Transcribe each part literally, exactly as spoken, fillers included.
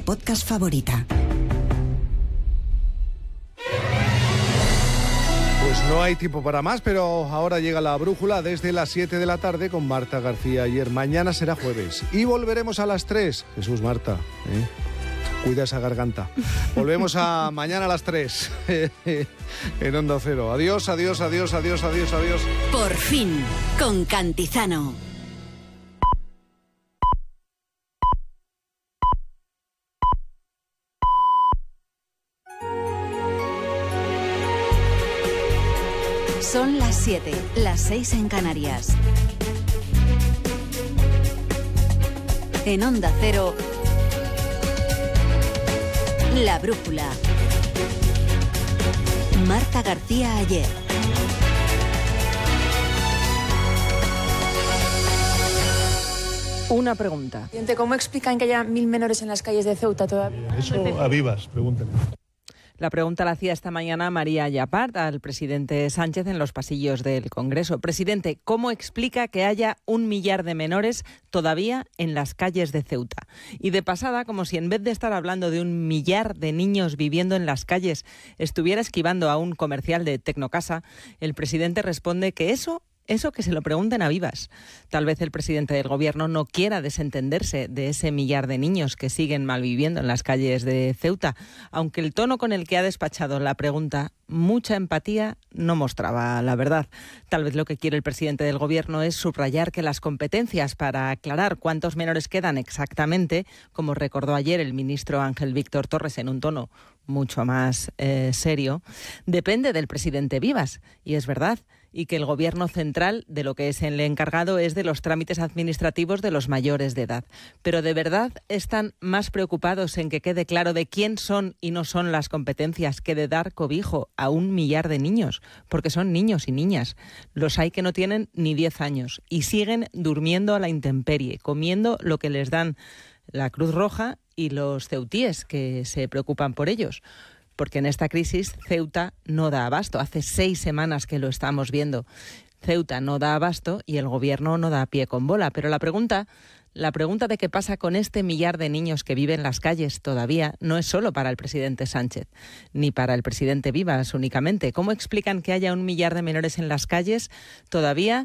podcast favorita. Pues no hay tiempo para más, pero ahora llega la brújula desde las siete de la tarde con Marta García Ayer. Mañana será jueves y volveremos a las tres. Jesús, Marta, ¿eh? Cuida esa garganta. Volvemos a mañana a las tres en Onda Cero. Adiós, adiós, adiós, adiós, adiós, adiós. Por fin, con Cantizano. Son las siete, las seis en Canarias. En Onda Cero, La Brújula. Marta García Ayer. Una pregunta. ¿Cómo explican que haya mil menores en las calles de Ceuta todavía? Eso a vivas, pregúntale. La pregunta la hacía esta mañana María Ayapart al presidente Sánchez en los pasillos del Congreso. Presidente, ¿cómo explica que haya un millar de menores todavía en las calles de Ceuta? Y de pasada, como si en vez de estar hablando de un millar de niños viviendo en las calles, estuviera esquivando a un comercial de Tecnocasa, el presidente responde que eso... Eso que se lo pregunten a vivas. Tal vez el presidente del Gobierno no quiera desentenderse de ese millar de niños que siguen malviviendo en las calles de Ceuta, aunque el tono con el que ha despachado la pregunta, mucha empatía, no mostraba la verdad. Tal vez lo que quiere el presidente del Gobierno es subrayar que las competencias para aclarar cuántos menores quedan exactamente, como recordó ayer el ministro Ángel Víctor Torres en un tono mucho más eh, serio, depende del presidente Vivas. Y es verdad. Y que el Gobierno central de lo que es el encargado es de los trámites administrativos de los mayores de edad. Pero ¿de verdad están más preocupados en que quede claro de quién son y no son las competencias que de dar cobijo a un millar de niños? Porque son niños y niñas. Los hay que no tienen ni diez años y siguen durmiendo a la intemperie, comiendo lo que les dan la Cruz Roja y los ceutíes que se preocupan por ellos. Porque en esta crisis Ceuta no da abasto. Hace seis semanas que lo estamos viendo. Ceuta no da abasto y el Gobierno no da pie con bola. Pero la pregunta, la pregunta de qué pasa con este millar de niños que viven en las calles todavía no es solo para el presidente Sánchez, ni para el presidente Vivas únicamente. ¿Cómo explican que haya un millar de menores en las calles todavía?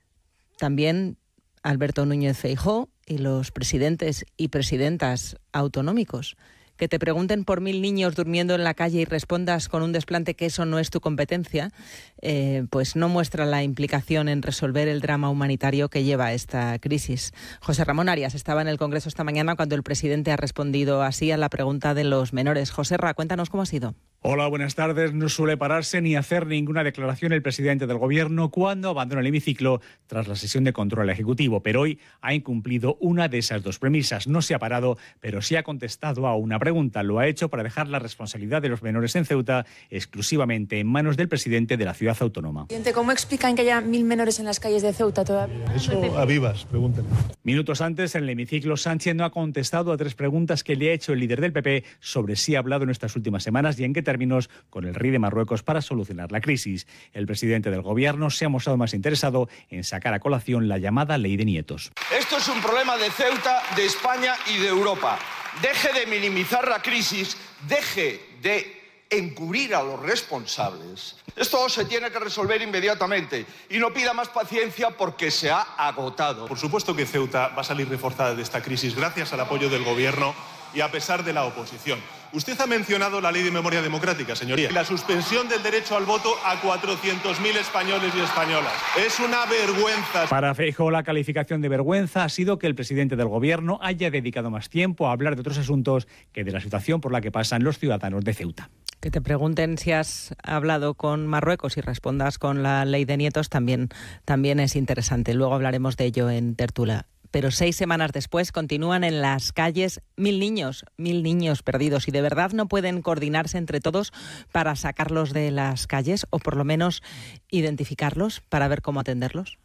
También Alberto Núñez Feijóo y los presidentes y presidentas autonómicos. Que te pregunten por mil niños durmiendo en la calle y respondas con un desplante que eso no es tu competencia, eh, pues no muestra la implicación en resolver el drama humanitario que lleva esta crisis. José Ramón Arias estaba en el Congreso esta mañana cuando el presidente ha respondido así a la pregunta de los menores. José Ra, cuéntanos cómo ha sido. Hola, buenas tardes. No suele pararse ni hacer ninguna declaración el presidente del Gobierno cuando abandona el hemiciclo tras la sesión de control ejecutivo, pero hoy ha incumplido una de esas dos premisas. No se ha parado, pero sí ha contestado a una pregunta. Lo ha hecho para dejar la responsabilidad de los menores en Ceuta exclusivamente en manos del presidente de la ciudad autónoma. ¿Cómo explican que haya mil menores en las calles de Ceuta todavía? Eso a vivas, pregúntale. Minutos antes, en el hemiciclo, Sánchez no ha contestado a tres preguntas que le ha hecho el líder del P P sobre si ha hablado en estas últimas semanas y en qué términos con el rey de Marruecos para solucionar la crisis. El presidente del Gobierno se ha mostrado más interesado en sacar a colación la llamada ley de nietos. Esto es un problema de Ceuta, de España y de Europa. Deje de minimizar la crisis, deje de encubrir a los responsables. Esto se tiene que resolver inmediatamente y no pida más paciencia porque se ha agotado. Por supuesto que Ceuta va a salir reforzada de esta crisis gracias al apoyo del Gobierno y a pesar de la oposición. Usted ha mencionado la Ley de Memoria Democrática, señoría. La suspensión del derecho al voto a cuatrocientos mil españoles y españolas. Es una vergüenza. Para Feijóo, la calificación de vergüenza ha sido que el presidente del Gobierno haya dedicado más tiempo a hablar de otros asuntos que de la situación por la que pasan los ciudadanos de Ceuta. Que te pregunten si has hablado con Marruecos y respondas con la ley de nietos también, también es interesante. Luego hablaremos de ello en Tertulia. Pero seis semanas después continúan en las calles mil niños, mil niños perdidos. ¿Y de verdad no pueden coordinarse entre todos para sacarlos de las calles o por lo menos identificarlos para ver cómo atenderlos?